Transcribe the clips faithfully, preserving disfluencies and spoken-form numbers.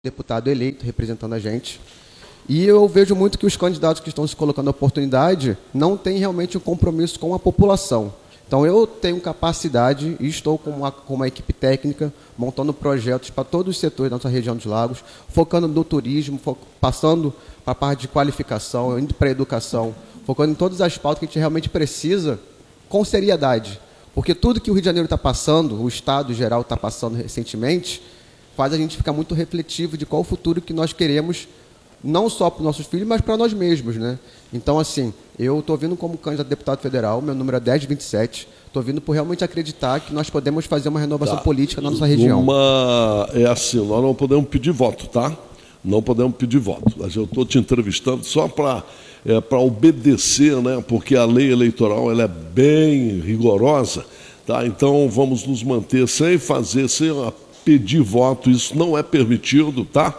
deputado eleito representando a gente. E eu vejo muito que os candidatos que estão se colocando à oportunidade não têm realmente um compromisso com a população. Então, eu tenho capacidade e estou com uma, com uma equipe técnica montando projetos para todos os setores da nossa região dos lagos, focando no turismo, fo passando para a parte de qualificação, indo para a educação, focando em todas as pautas que a gente realmente precisa com seriedade. Porque tudo que o Rio de Janeiro está passando, o Estado geral está passando recentemente, faz a gente ficar muito refletivo de qual o futuro que nós queremos, não só para os nossos filhos, mas para nós mesmos, né? Então, assim, eu estou vindo como candidato a deputado federal, meu número é dez vinte e sete, estou vindo por realmente acreditar que nós podemos fazer uma renovação tá. política na nossa região. Uma... É assim, nós não podemos pedir voto, tá? Não podemos pedir voto. Mas eu estou te entrevistando só para é, para obedecer, né? Porque a lei eleitoral ela é bem rigorosa, tá? Então, vamos nos manter sem fazer, sem pedir voto, isso não é permitido, tá?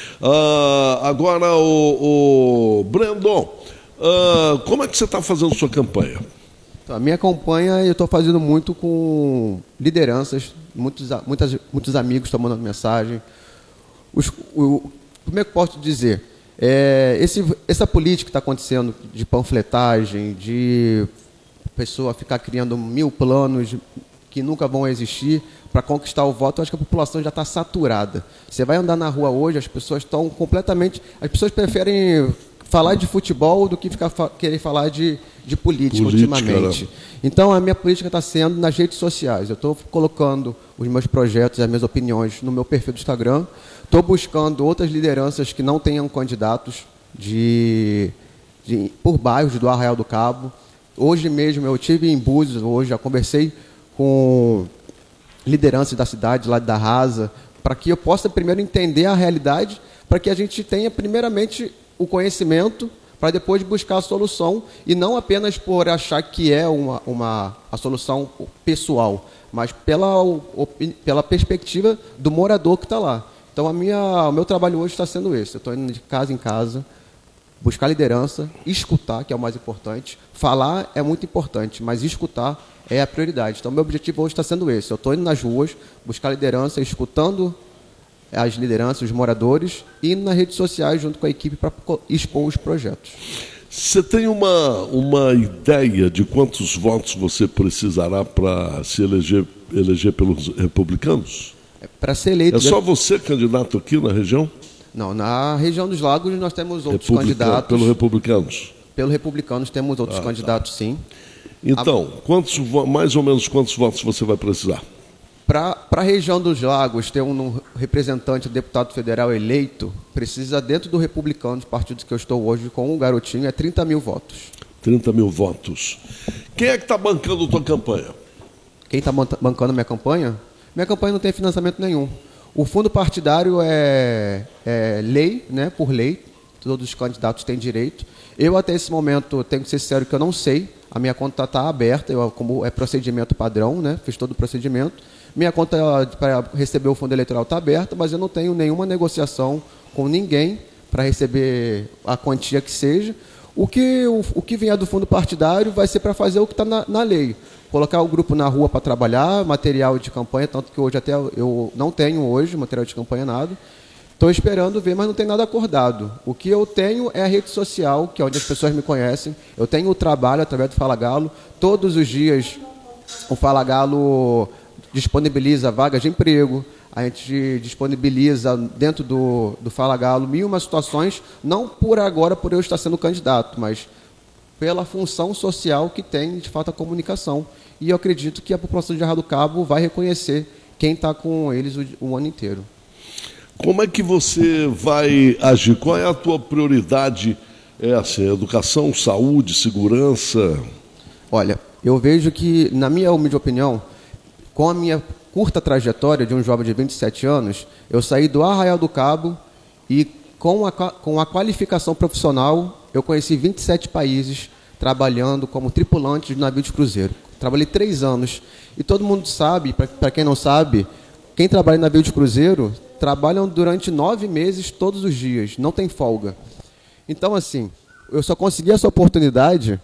Uh, agora, o, o Brandon, uh, como é que você está fazendo sua campanha? Então, a minha campanha eu estou fazendo muito com lideranças, muitos, muitas, muitos amigos estão mandando mensagem. Os, o, como é que eu posso dizer? É, esse, essa política que está acontecendo de panfletagem, de pessoa ficar criando mil planos que nunca vão existir para conquistar o voto, eu acho que a população já está saturada. Você vai andar na rua hoje, as pessoas estão completamente... As pessoas preferem falar de futebol do que ficar, querer falar de, de política, política ultimamente. Né? Então, a minha política está sendo nas redes sociais. Eu estou colocando os meus projetos e as minhas opiniões no meu perfil do Instagram. Estou buscando outras lideranças que não tenham candidatos de, de, por bairros do Arraial do Cabo. Hoje mesmo eu estive em Búzios, hoje já conversei com lideranças da cidade, lá da Rasa, para que eu possa primeiro entender a realidade, para que a gente tenha primeiramente o conhecimento, para depois buscar a solução, e não apenas por achar que é uma, uma, a solução pessoal, mas pela, pela perspectiva do morador que está lá. Então, a minha, o meu trabalho hoje está sendo esse. Eu estou indo de casa em casa, buscar liderança, escutar, que é o mais importante. Falar é muito importante, mas escutar é a prioridade. Então, meu objetivo hoje está sendo esse. Eu estou indo nas ruas, buscar liderança, escutando as lideranças, os moradores, e indo nas redes sociais junto com a equipe para expor os projetos. Você tem uma, uma ideia de quantos votos você precisará para se eleger, eleger pelos republicanos? É, para ser eleito... É só você candidato aqui na região? Não, na região dos lagos nós temos outros candidatos. Pelos republicanos? Pelos republicanos temos outros ah, candidatos, tá. sim. Então, quantos, mais ou menos quantos votos você vai precisar? Para a região dos lagos ter um representante, deputado federal eleito, precisa, dentro do republicano, partido que eu estou hoje, com o garotinho, é trinta mil votos. trinta mil votos. Quem é que está bancando a tua campanha? Quem está bancando a minha campanha? Minha campanha não tem financiamento nenhum. O fundo partidário é, é lei, né, por lei, todos os candidatos têm direito. Eu, até esse momento, tenho que ser sincero que eu não sei. A minha conta está aberta, eu, como é procedimento padrão, né, fiz todo o procedimento. Minha conta para receber o fundo eleitoral está aberta, mas eu não tenho nenhuma negociação com ninguém para receber a quantia que seja. O que, o, o que vier do fundo partidário vai ser para fazer o que está na, na lei. Colocar o grupo na rua para trabalhar, material de campanha, tanto que hoje até eu não tenho hoje material de campanha nada. Estou esperando ver, mas não tem nada acordado. O que eu tenho é a rede social, que é onde as pessoas me conhecem. Eu tenho o trabalho através do Fala Galo. Todos os dias o Fala Galo disponibiliza vagas de emprego. A gente disponibiliza dentro do, do Fala Galo mil e uma situações, não por agora por eu estar sendo candidato, mas pela função social que tem, de fato, a comunicação. E eu acredito que a população de Arraial do Cabo vai reconhecer quem está com eles o, o ano inteiro. Como é que você vai agir? Qual é a tua prioridade? É assim, educação, saúde, segurança? Olha, eu vejo que, na minha humilde opinião, com a minha curta trajetória de um jovem de vinte e sete anos, eu saí do Arraial do Cabo e, com a, com a qualificação profissional, eu conheci vinte e sete países trabalhando como tripulante de navio de cruzeiro. Trabalhei três anos. E todo mundo sabe, para quem não sabe, quem trabalha em navio de cruzeiro trabalham durante nove meses todos os dias, não tem folga. Então, assim, eu só consegui essa oportunidade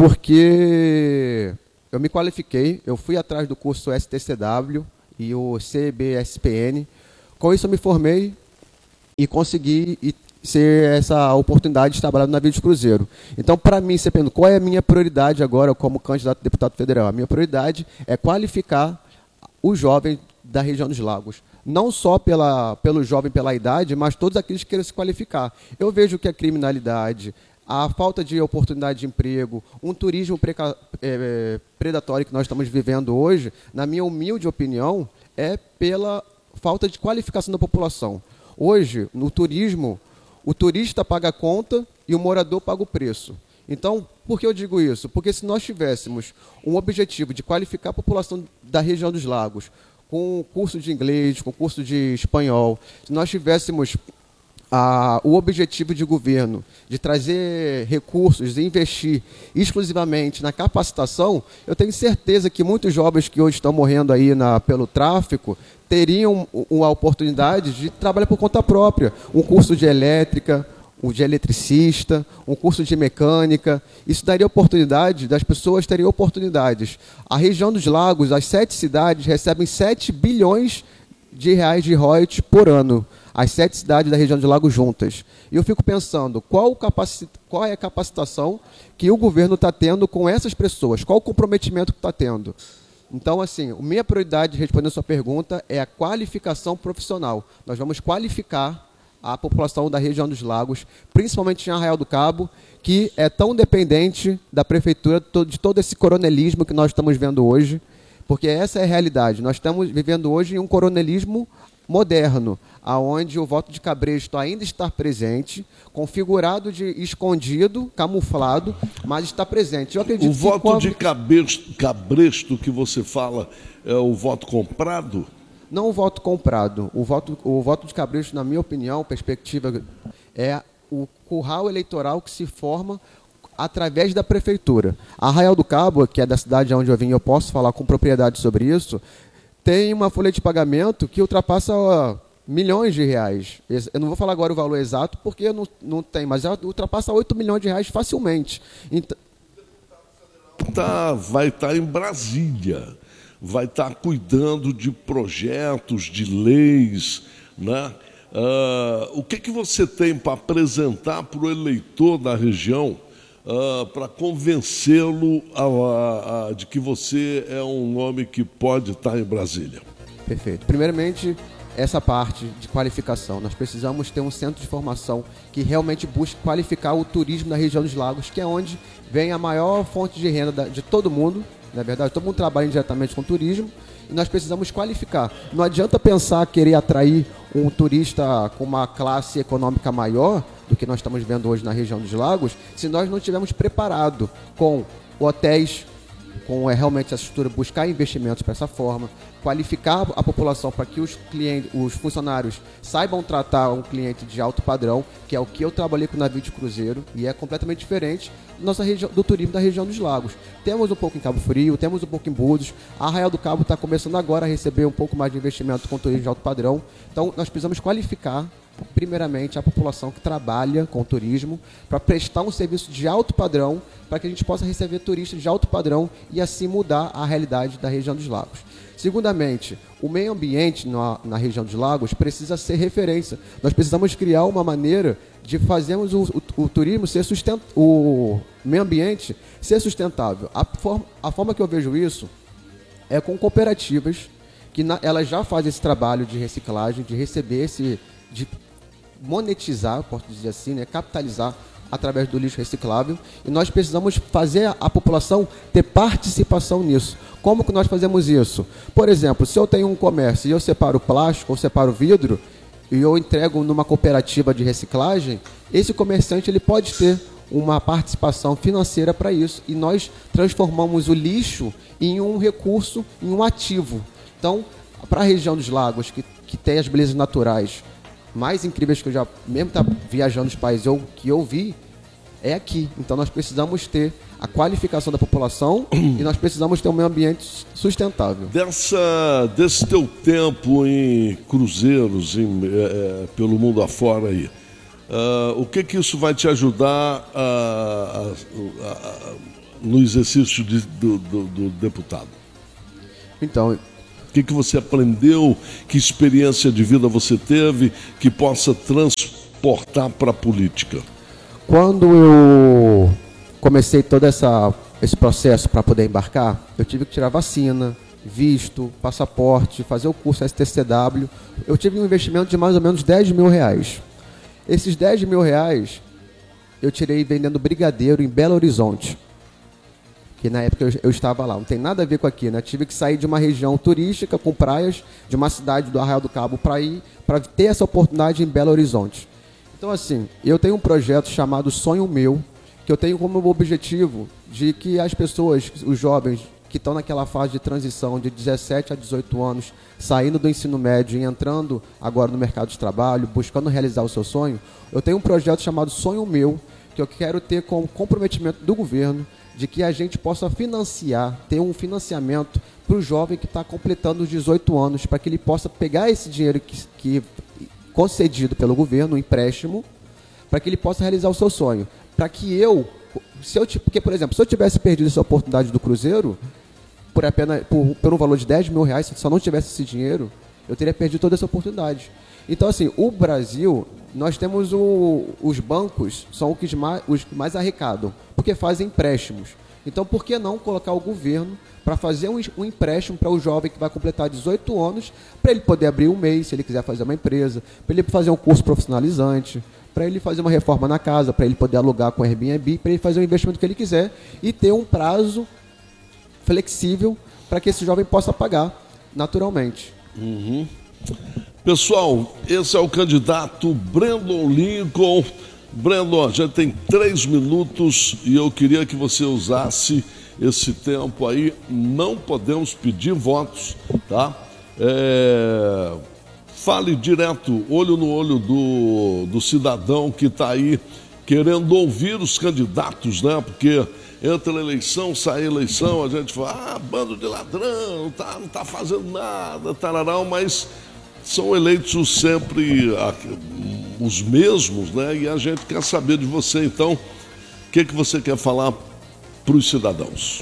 porque eu me qualifiquei, eu fui atrás do curso S T C W e o C B S P N. Com isso eu me formei, e conseguir e ser essa oportunidade de trabalhar no navio de cruzeiro. Então, para mim, você pergunta, qual é a minha prioridade agora como candidato a deputado federal? A minha prioridade é qualificar o jovem da região dos lagos. Não só pela, pelo jovem pela idade, mas todos aqueles que queiram se qualificar. Eu vejo que a criminalidade, a falta de oportunidade de emprego, um turismo preca, é, predatório que nós estamos vivendo hoje, na minha humilde opinião, é pela falta de qualificação da população. Hoje, no turismo, o turista paga a conta e o morador paga o preço. Então, por que eu digo isso? Porque se nós tivéssemos um objetivo de qualificar a população da região dos lagos, com curso de inglês, com curso de espanhol, se nós tivéssemos ah, o objetivo de governo de trazer recursos e investir exclusivamente na capacitação, eu tenho certeza que muitos jovens que hoje estão morrendo aí na, pelo tráfico teriam uma oportunidade de trabalhar por conta própria, um curso de elétrica, um de eletricista, um curso de mecânica. Isso daria oportunidade, das pessoas teriam oportunidades. A região dos lagos, as sete cidades, recebem sete bilhões de reais de royalties por ano. As sete cidades da região dos lagos juntas. E eu fico pensando, qual, capaci- qual é a capacitação que o governo está tendo com essas pessoas? Qual o comprometimento que está tendo? Então, assim, a minha prioridade, respondendo a sua pergunta, é a qualificação profissional. Nós vamos qualificar a população da região dos lagos, principalmente em Arraial do Cabo, que é tão dependente da prefeitura, de todo esse coronelismo que nós estamos vendo hoje, porque essa é a realidade. Nós estamos vivendo hoje em um coronelismo moderno, aonde o voto de cabresto ainda está presente, configurado de escondido, camuflado, mas está presente. Eu acredito o que voto quando... de cabresto, cabresto que você fala é o voto comprado? Não o voto comprado. O voto, o voto de cabresto, na minha opinião, perspectiva, é o curral eleitoral que se forma através da prefeitura. Arraial do Cabo, que é da cidade onde eu vim, eu posso falar com propriedade sobre isso, tem uma folha de pagamento que ultrapassa ó, milhões de reais. Eu não vou falar agora o valor exato, porque não, não tem, mas ultrapassa oito milhões de reais facilmente. Então... Tá, vai estar tá em Brasília, vai estar tá cuidando de projetos, de leis, né? Uh, o que, que você tem para apresentar para o eleitor da região uh, para convencê-lo a, a, a, de que você é um nome que pode estar tá em Brasília? Perfeito. Primeiramente, essa parte de qualificação. Nós precisamos ter um centro de formação que realmente busque qualificar o turismo da região dos lagos, que é onde vem a maior fonte de renda de todo mundo. Na verdade, todo mundo trabalha diretamente com turismo e nós precisamos qualificar. Não adianta pensar querer atrair um turista com uma classe econômica maior do que nós estamos vendo hoje na região dos lagos, se nós não estivermos preparados com hotéis, com é, realmente essa estrutura, buscar investimentos para essa forma, qualificar a população para que os clientes, os funcionários saibam tratar um cliente de alto padrão, que é o que eu trabalhei com o navio de cruzeiro, e é completamente diferente da nossa região, do turismo da região dos lagos. Temos um pouco em Cabo Frio, temos um pouco em Búzios, a Arraial do Cabo está começando agora a receber um pouco mais de investimento com turismo de alto padrão, então nós precisamos qualificar primeiramente a população que trabalha com turismo para prestar um serviço de alto padrão, para que a gente possa receber turistas de alto padrão e assim mudar a realidade da região dos lagos. Segundamente, o meio ambiente na, na região dos lagos precisa ser referência. Nós precisamos criar uma maneira de fazermos o, o, o turismo ser sustentável, o meio ambiente ser sustentável. A forma, a forma que eu vejo isso é com cooperativas que na, elas já fazem esse trabalho de reciclagem, de receber esse, de monetizar, posso dizer assim, né, capitalizar através do lixo reciclável, e nós precisamos fazer a, a população ter participação nisso. Como que nós fazemos isso? Por exemplo, se eu tenho um comércio e eu separo plástico ou separo vidro e eu entrego numa cooperativa de reciclagem, esse comerciante ele pode ter uma participação financeira para isso, e nós transformamos o lixo em um recurso, em um ativo. Então, para a região dos lagos, que, que tem as belezas naturais mais incríveis que eu já, mesmo tá viajando os países eu, que eu vi, é aqui. Então nós precisamos ter a qualificação da população e nós precisamos ter um meio ambiente sustentável. Dessa, desse teu tempo em cruzeiros em, é, pelo mundo afora aí, uh, o que que isso vai te ajudar a, a, a, no exercício de, do, do, do deputado? Então, que, que você aprendeu, que experiência de vida você teve que possa transportar para a política? Quando eu comecei todo essa, esse processo para poder embarcar, eu tive que tirar vacina, visto, passaporte, fazer o curso S T C W. Eu tive um investimento de mais ou menos dez mil reais. Esses dez mil reais eu tirei vendendo brigadeiro em Belo Horizonte, que na época eu, eu estava lá. Não tem nada a ver com aqui, né? Tive que sair de uma região turística com praias, de uma cidade do Arraial do Cabo para ir, para ter essa oportunidade em Belo Horizonte. Então, assim, eu tenho um projeto chamado Sonho Meu, que eu tenho como objetivo de que as pessoas, os jovens que estão naquela fase de transição de dezessete a dezoito anos, saindo do ensino médio e entrando agora no mercado de trabalho, buscando realizar o seu sonho, eu tenho um projeto chamado Sonho Meu, que eu quero ter como comprometimento do governo de que a gente possa financiar, ter um financiamento para o jovem que está completando os dezoito anos, para que ele possa pegar esse dinheiro que, que concedido pelo governo, um empréstimo, para que ele possa realizar o seu sonho. Para que eu, se eu, porque, por exemplo, se eu tivesse perdido essa oportunidade do Cruzeiro, por apenas, por, por um valor de dez mil reais, se eu não tivesse esse dinheiro, eu teria perdido toda essa oportunidade. Então, assim, o Brasil, nós temos o, os bancos, são os que, mais, os que mais arrecadam, porque fazem empréstimos. Então, por que não colocar o governo para fazer um, um empréstimo para o jovem que vai completar dezoito anos, para ele poder abrir um mês, se ele quiser fazer uma empresa, para ele fazer um curso profissionalizante, para ele fazer uma reforma na casa, para ele poder alugar com Airbnb, para ele fazer o investimento que ele quiser e ter um prazo flexível para que esse jovem possa pagar naturalmente. Uhum. Pessoal, esse é o candidato Brandon Lincoln. Brandon, a gente tem três minutos e eu queria que você usasse esse tempo aí. Não podemos pedir votos, tá? É... Fale direto, olho no olho do, do cidadão que está aí querendo ouvir os candidatos, né? Porque entra a eleição, sai a eleição, a gente fala, ah, bando de ladrão, não tá, não tá fazendo nada, tararão, mas são eleitos sempre ah, os mesmos, né? E a gente quer saber de você. Então, o que, que você quer falar para os cidadãos?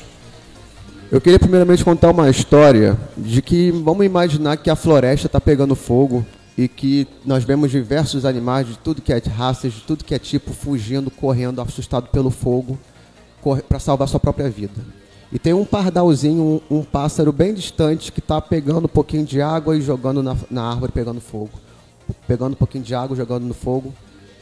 Eu queria primeiramente contar uma história de que, vamos imaginar que a floresta está pegando fogo e que nós vemos diversos animais de tudo que é raças, de tudo que é tipo, fugindo, correndo, assustado pelo fogo, para salvar sua própria vida. E tem um pardalzinho, um, um pássaro bem distante que está pegando um pouquinho de água e jogando na, na árvore, pegando fogo. Pegando um pouquinho de água, jogando no fogo.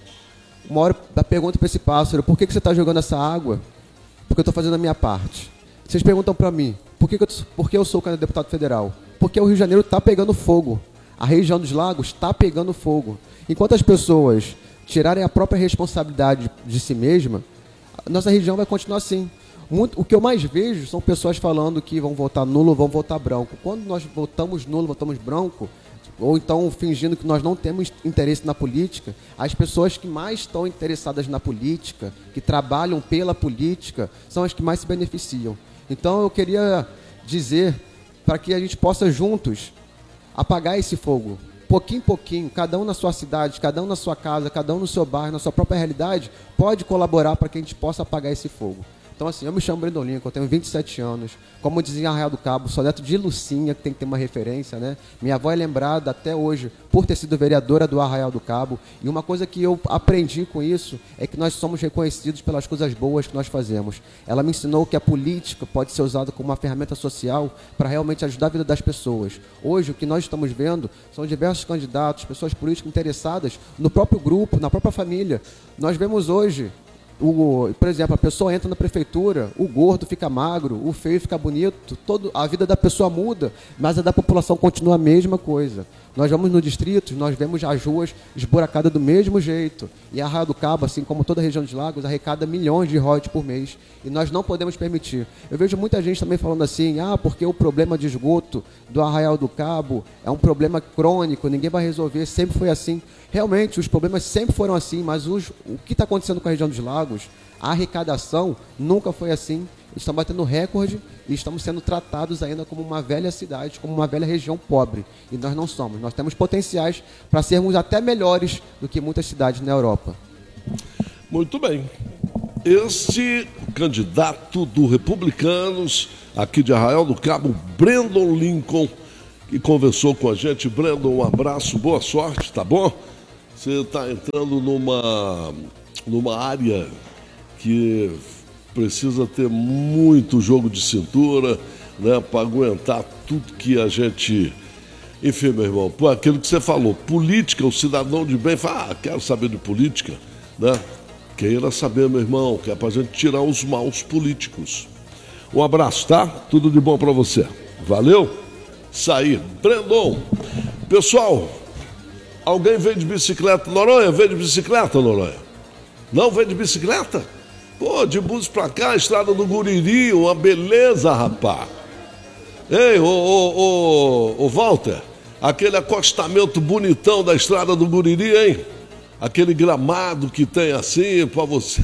Uma hora eu pergunto para esse pássaro, por que, que você está jogando essa água? Porque eu estou fazendo a minha parte. Vocês perguntam para mim, por que, que, eu, por que eu sou candidato a deputado federal? Porque o Rio de Janeiro está pegando fogo. A região dos lagos está pegando fogo. Enquanto as pessoas tirarem a própria responsabilidade de si mesma, nossa região vai continuar assim. Muito, o que eu mais vejo são pessoas falando que vão votar nulo, vão votar branco. Quando nós votamos nulo, votamos branco, ou então fingindo que nós não temos interesse na política, as pessoas que mais estão interessadas na política, que trabalham pela política, são as que mais se beneficiam. Então eu queria dizer para que a gente possa juntos apagar esse fogo, pouquinho em pouquinho, cada um na sua cidade, cada um na sua casa, cada um no seu bairro, na sua própria realidade, pode colaborar para que a gente possa apagar esse fogo. Então, assim, eu me chamo Brandon Lincoln, eu tenho vinte e sete anos. Como dizia Arraial do Cabo, sou neto de Lucinha, que tem que ter uma referência, né? Minha avó é lembrada até hoje por ter sido vereadora do Arraial do Cabo. E uma coisa que eu aprendi com isso é que nós somos reconhecidos pelas coisas boas que nós fazemos. Ela me ensinou que a política pode ser usada como uma ferramenta social para realmente ajudar a vida das pessoas. Hoje, o que nós estamos vendo são diversos candidatos, pessoas políticas interessadas no próprio grupo, na própria família. Nós vemos hoje... O, por exemplo, a pessoa entra na prefeitura, o gordo fica magro, o feio fica bonito, todo, a vida da pessoa muda, mas a da população continua a mesma coisa. Nós vamos no distrito, nós vemos as ruas esburacadas do mesmo jeito. E a Arraial do Cabo, assim como toda a região dos lagos, arrecada milhões de royalties por mês. E nós não podemos permitir. Eu vejo muita gente também falando assim, ah, porque o problema de esgoto do Arraial do Cabo é um problema crônico, ninguém vai resolver, sempre foi assim. Realmente, os problemas sempre foram assim, mas os, o que está acontecendo com a região dos lagos, a arrecadação nunca foi assim. Estamos batendo recorde e estamos sendo tratados ainda como uma velha cidade, como uma velha região pobre. E nós não somos. Nós temos potenciais para sermos até melhores do que muitas cidades na Europa. Muito bem. Este candidato do Republicanos, aqui de Arraial do Cabo, Brandon Lincoln, que conversou com a gente. Brandon, um abraço, boa sorte, tá bom? Você está entrando numa, numa área que precisa ter muito jogo de cintura, né, para aguentar tudo que a gente... Enfim, meu irmão, por aquilo que você falou, política, o cidadão de bem fala, ah, quero saber de política, né? Queira saber, meu irmão, que é pra gente tirar os maus políticos. Um abraço, tá? Tudo de bom pra você. Valeu? Saí. Brandon. Pessoal, alguém vem de bicicleta? Noronha, vem de bicicleta, Noronha? Não vem de bicicleta? Pô, de Búzios pra cá, estrada do Guriri, uma beleza, rapaz. Ei, ô, ô, ô, ô, Walter, aquele acostamento bonitão da estrada do Guriri, hein? Aquele gramado que tem assim pra você.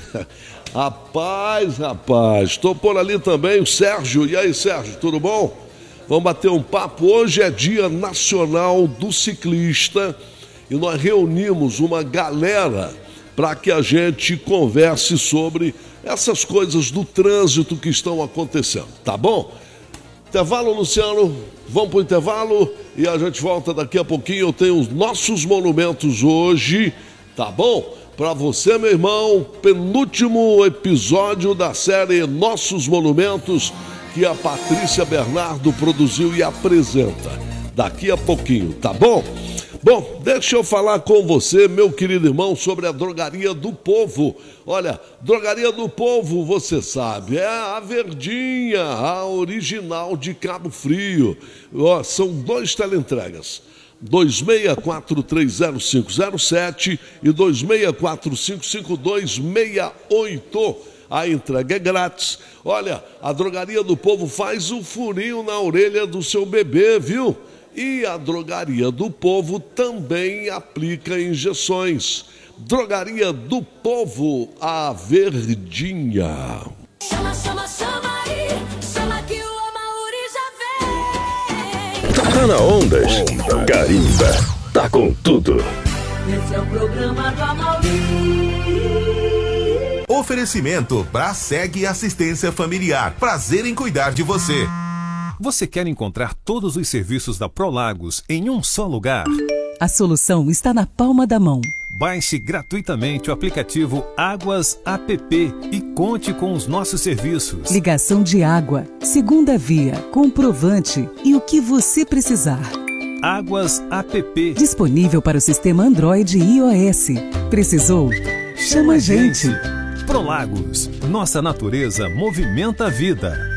Rapaz, rapaz, estou por ali também o Sérgio. E aí, Sérgio, tudo bom? Vamos bater um papo. Hoje é Dia Nacional do Ciclista e nós reunimos uma galera para que a gente converse sobre essas coisas do trânsito que estão acontecendo, tá bom? Intervalo, Luciano, vamos para o intervalo e a gente volta daqui a pouquinho. Eu tenho os nossos monumentos hoje, tá bom? Para você, meu irmão, penúltimo episódio da série Nossos Monumentos, que a Patrícia Bernardo produziu e apresenta. Daqui a pouquinho, tá bom? Bom, deixa eu falar com você, meu querido irmão, sobre a Drogaria do Povo. Olha, Drogaria do Povo, você sabe, é a Verdinha, a original de Cabo Frio. Ó, são dois teleentregas, dois seis quatro três zero cinco zero sete e dois seis quatro cinco cinco dois seis oito. A entrega é grátis. Olha, a Drogaria do Povo faz o furinho na orelha do seu bebê, viu? E a Drogaria do Povo também aplica injeções. Drogaria do Povo, a Verdinha. Chama, chama, chama aí, chama que o Amauri já vem. Tá na Ondas, Carimba, tá com tudo. Esse é o programa do Amauri. Oferecimento Braseg Assistência Familiar. Prazer em cuidar de você. Você quer encontrar todos os serviços da Prolagos em um só lugar? A solução está na palma da mão. Baixe gratuitamente o aplicativo Águas App e conte com os nossos serviços. Ligação de água, segunda via, comprovante e o que você precisar. Águas App. Disponível para o sistema Android e iOS. Precisou? Chama a gente. Prolagos. Nossa natureza movimenta a vida.